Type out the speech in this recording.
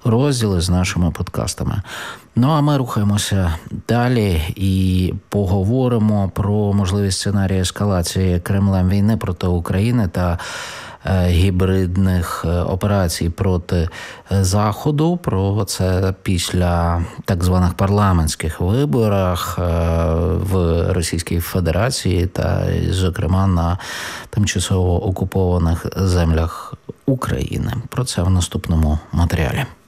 розділи з нашими подкастами. Ну, а ми рухаємося далі і поговоримо про можливість сценарію ескалації Кремлем війни проти України та гібридних операцій проти Заходу. Про це після так званих парламентських виборах в Російській Федерації та, зокрема, на тимчасово окупованих землях України. Про це в наступному матеріалі.